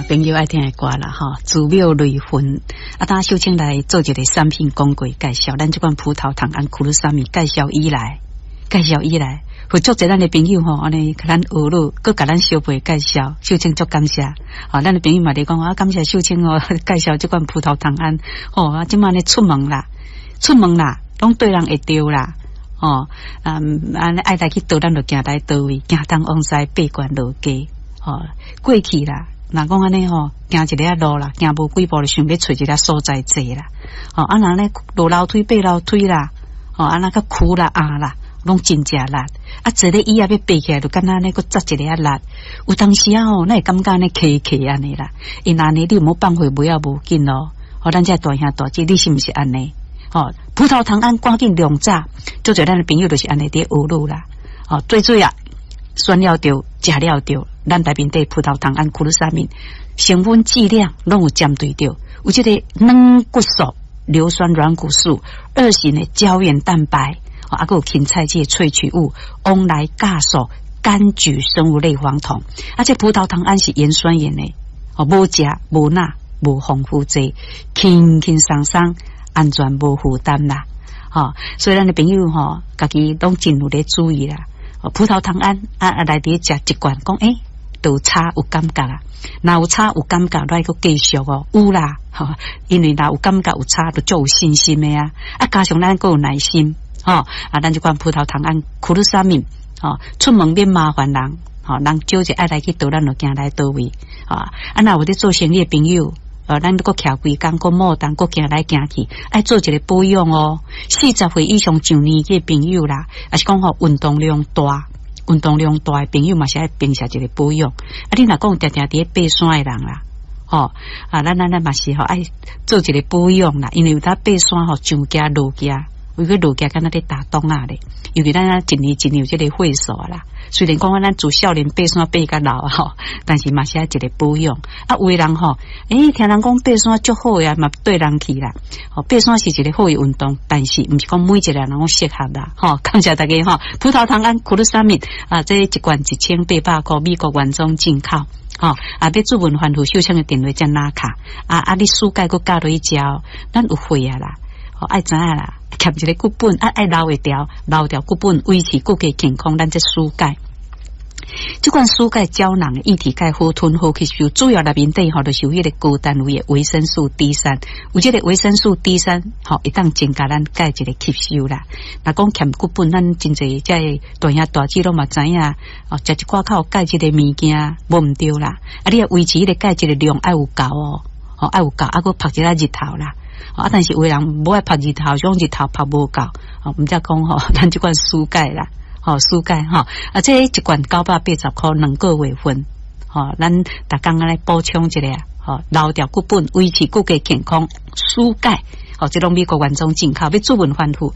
朋友爱听的歌啦哈，祖庙雷魂啊，当秀清来做一个产品广告介绍，咱这款葡萄糖胺库鲁沙米介绍以来，会做者咱的朋友吼，安尼甲咱学路，佮甲咱小辈介绍，秀清足感谢。啊，咱的朋友嘛，你讲啊，感谢秀清哦，介绍这款葡萄糖胺，吼啊，即满呢出门啦，拢对人会着啦。哦，安爱来去倒，咱就行来倒位，行东往西，八关落街，哦，过去啦。若讲安尼吼，行一个路啦，行无几步就想要找一个所在坐啦。哦，啊若呢落楼梯、爬楼梯啦，哦，啊那个苦啦、啦，拢真正力。啊，坐咧椅啊要爬起来，就敢若呢个扎一个力。有当时啊吼，那会感觉呢起安尼啦。因安尼你有冇放回不要无紧咯。哦，咱这大兄大姐，你是毋是安尼？哦，葡萄糖胺赶紧量榨，做者咱的朋友就是安尼伫学路啦。哦，最啊，选了着，食了着，咱台面底葡萄糖胺库鲁沙米成分剂量拢有针对着，有这个软骨素、硫酸软骨素、2型的胶原蛋白，啊，还有芹菜剂萃取物、翁来酵素、柑橘生物类黄酮，啊，这葡萄糖胺是盐酸盐的，哦，无食无钠无防腐剂，轻轻松松。安全无负担啦，吼，所以咱的朋友吼，家己拢真有咧注意啦。葡萄糖胺来伫食一罐，讲有差有感觉啦，若有差有感觉，来个继续哦，有啦，吼，因为若有感觉有差，就足有信心的啊，加上咱够有耐心，吼，咱就讲葡萄糖胺库鲁沙米，吼，出门免麻烦人，吼，人少者爱来去倒，咱就行来倒位，若有咧做生意的朋友。咱如果徛规工，个莫当，个行来行去，爱做一个保养哦。40岁以上上年纪朋友啦，还是讲运动量大的朋友嘛，是爱平时一个保养。你若讲定伫爬山的人啦，咱嘛是爱做一个保养啦，因为有搭爬山上架落架。为个路架敢若咧打洞啊咧，尤其咱一年有这个会所啦。虽然讲咱自少年爬山爬甲老吼，但是嘛是爱一个保养。啊，有的人听人讲爬山足好呀，嘛对人去啦。爬山是一个好的运动，但是毋是讲每一个人拢适合啦。感谢大家葡萄糖胺库鲁沙米这一罐1800块，美国原装进口。要做文环护秀清的电话将拿卡你暑假佫加落去食，咱有会啊啦。爱知影啦，欠一个骨本，爱留会掉骨本，维持骨骼健康，咱这疏钙。这款疏钙胶囊的液体钙好吞好吸收，主要内面底就是有迄个高单位的维生素 D3，有这个维生素 D3，会当增加咱钙一个吸收啦。若讲欠骨本，咱真侪这大兄大姐拢嘛知影，食一寡较有钙质的物件无毋对啦。你要维持迄个钙质的量爱有够爱有够，佫晒一下日头啦。但是有的人无爱晒日头，种日头晒无够，毋则讲咱这款疏钙啦，疏钙这一罐980块2个月份，咱逐工来补充一下，留掉骨本，维持骨骼健康，疏钙，这种美国原装进口，要做文环护。